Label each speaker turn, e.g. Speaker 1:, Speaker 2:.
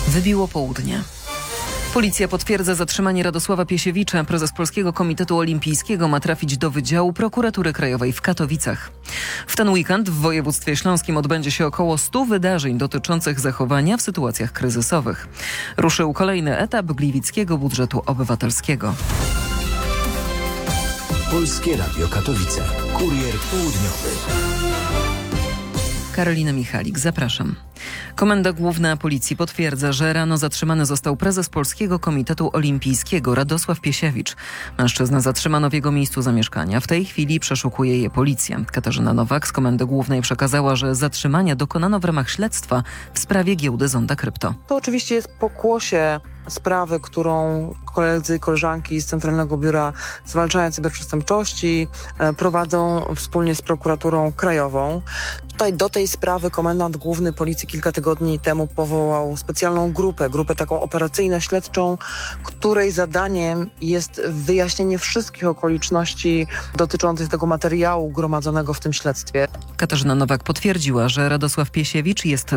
Speaker 1: Wybiło południe. Policja potwierdza zatrzymanie Radosława Piesiewicza. Prezes Polskiego Komitetu Olimpijskiego ma trafić do Wydziału Prokuratury Krajowej w Katowicach. W ten weekend w województwie śląskim odbędzie się około 100 wydarzeń dotyczących zachowania w sytuacjach kryzysowych. Ruszył kolejny etap Gliwickiego Budżetu Obywatelskiego.
Speaker 2: Polskie Radio Katowice. Kurier południowy.
Speaker 1: Karolina Michalik, zapraszam. Komenda Główna Policji potwierdza, że rano zatrzymany został prezes Polskiego Komitetu Olimpijskiego Radosław Piesiewicz. Mężczyznę zatrzymano w jego miejscu zamieszkania. W tej chwili przeszukuje je policja. Katarzyna Nowak z Komendy Głównej przekazała, że zatrzymania dokonano w ramach śledztwa w sprawie giełdy Zonda Krypto.
Speaker 3: To oczywiście jest pokłosie sprawy, którą koledzy i koleżanki z Centralnego Biura Zwalczania Cyberprzestępczości prowadzą wspólnie z prokuraturą krajową. Tutaj do tej sprawy komendant główny Policji kilka tygodni temu powołał specjalną grupę taką operacyjno-śledczą, której zadaniem jest wyjaśnienie wszystkich okoliczności dotyczących tego materiału gromadzonego w tym śledztwie.
Speaker 1: Katarzyna Nowak potwierdziła, że Radosław Piesiewicz jest